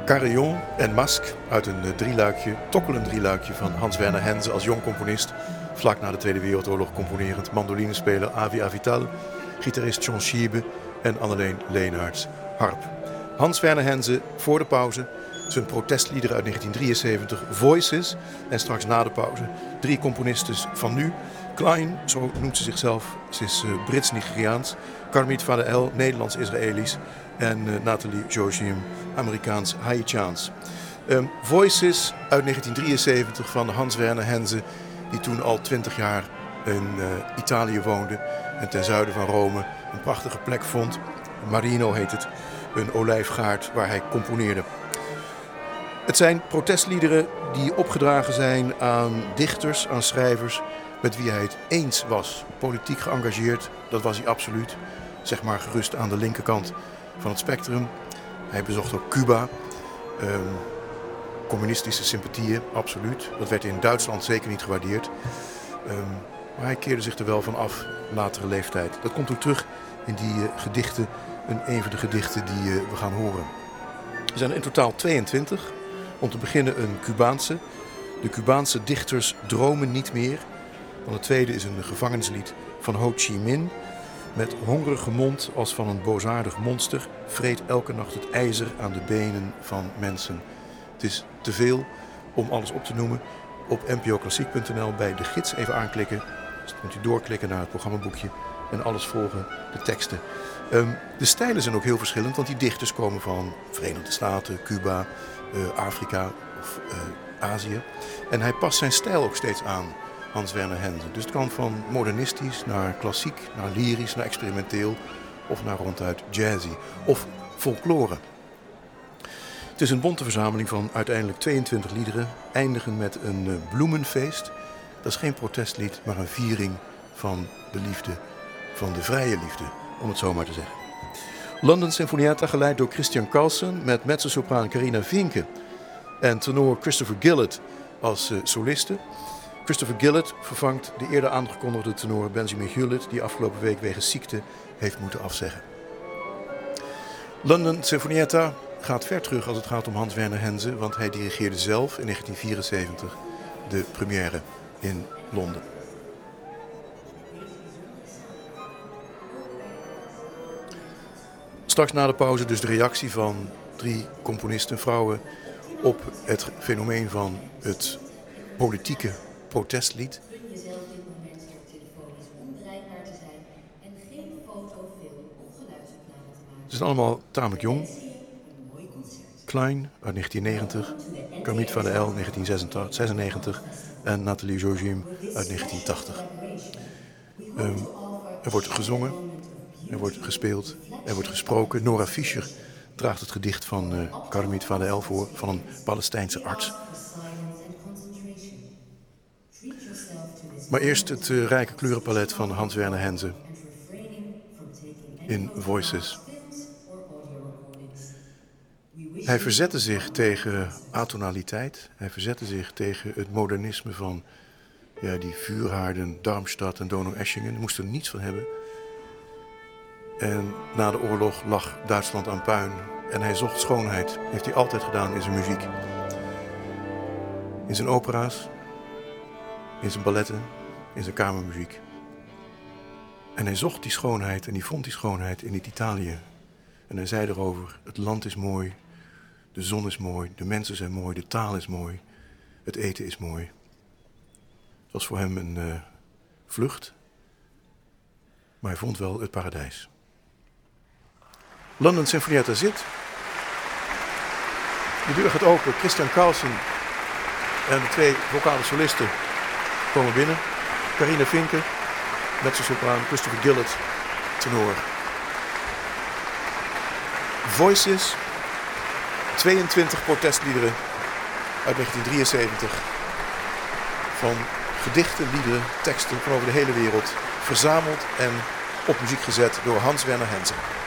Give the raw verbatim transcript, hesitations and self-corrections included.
Carillon en Masque uit een uh, drieluikje, tokkelend drieluikje van Hans Werner Henze als jong componist. Vlak na de Tweede Wereldoorlog componerend mandolinespeler Avi Avital, gitarist John Schiebe en Anneleen Leenaerts harp. Hans Werner Henze voor de pauze, zijn protestliederen uit negentien drieënzeventig, Voices en straks na de pauze drie componisten van nu. Klein, zo noemt ze zichzelf, ze is uh, Brits-Nigeriaans, Karmit Vade'el, Nederlands-Israëlisch en uh, Nathalie Joachim, Amerikaans-Haitiaans. Um, Voices uit negentien drieënzeventig van Hans Werner Henze, die toen al twintig jaar in uh, Italië woonde en ten zuiden van Rome een prachtige plek vond. Marino heet het, een olijfgaard waar hij componeerde. Het zijn protestliederen die opgedragen zijn aan dichters, aan schrijvers met wie hij het eens was. Politiek geëngageerd, dat was hij absoluut. Zeg maar gerust aan de linkerkant van het spectrum. Hij bezocht ook Cuba. Um, communistische sympathieën, absoluut. Dat werd in Duitsland zeker niet gewaardeerd. Um, maar hij keerde zich er wel van af, latere leeftijd. Dat komt ook terug in die uh, gedichten, een, een van de gedichten die uh, we gaan horen. Er zijn er in totaal tweeëntwintig. Om te beginnen een Cubaanse. De Cubaanse dichters dromen niet meer. Dan de tweede is een gevangenislied van Ho Chi Minh. Met hongerige mond als van een boosaardig monster vreet elke nacht het ijzer aan de benen van mensen. Het is te veel om alles op te noemen. Op n p o klassiek punt n l bij de gids even aanklikken. Dus dan kunt u doorklikken naar het programmaboekje en alles volgen, de teksten. Um, de stijlen zijn ook heel verschillend, want die dichters komen van Verenigde Staten, Cuba, uh, Afrika of uh, Azië. En hij past zijn stijl ook steeds aan, Hans Werner Henze. Dus het kan van modernistisch naar klassiek, naar lyrisch, naar experimenteel of naar ronduit jazzy of folklore. Het is een bonte verzameling van uiteindelijk tweeëntwintig liederen, eindigen met een uh, bloemenfeest. Dat is geen protestlied, maar een viering van de liefde, van de vrije liefde, om het zo maar te zeggen. London Sinfonietta geleid door Christian Carlson met mezzosopraan Carina Finke en tenor Christopher Gillett als uh, soliste. Christopher Gillett vervangt de eerder aangekondigde tenor Benjamin Hewlett, die afgelopen week wegens ziekte heeft moeten afzeggen. London Sinfonietta gaat ver terug als het gaat om Hans Werner Henze, want hij dirigeerde zelf in negentien vierenzeventig de première in Londen. Straks na de pauze dus de reactie van drie componisten, vrouwen, op het fenomeen van het politieke protestlied. Ze zijn allemaal tamelijk jong. Klein uit negentien negentig, Karmit Vade'el negentien zesennegentig en Nathalie Joachim uit negentien tachtig. Um, er wordt gezongen, er wordt gespeeld, er wordt gesproken. Nora Fischer draagt het gedicht van uh, Karmit Vade'el voor, van een Palestijnse arts. Maar eerst het uh, rijke kleurenpalet van Hans Werner Henze in Voices. Hij verzette zich tegen atonaliteit. Hij verzette zich tegen het modernisme van ja, die vuurhaarden, Darmstadt en Donau-Eschingen. Hij moest er niets van hebben. En na de oorlog lag Duitsland aan puin. En hij zocht schoonheid. Dat heeft hij altijd gedaan in zijn muziek. In zijn opera's, in zijn balletten, in zijn kamermuziek. En hij zocht die schoonheid en hij vond die schoonheid in Italië. En hij zei erover, het land is mooi. De zon is mooi, de mensen zijn mooi, de taal is mooi, het eten is mooi. Het was voor hem een uh, vlucht, maar hij vond wel het paradijs. London Sinfonietta zit. De deur gaat open, Christian Carlson en de twee vocale solisten komen binnen. Carina Finke, mezzosopraan, Christopher Gillett, tenor. Voices. tweeëntwintig protestliederen uit negentien drieënzeventig. Van gedichten, liederen, teksten van over de hele wereld. Verzameld en op muziek gezet door Hans Werner Henze.